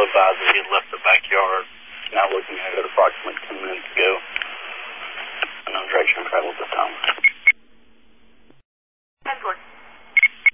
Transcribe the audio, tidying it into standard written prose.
advised that he had left the backyard. Not looking at it approximately 10 minutes ago.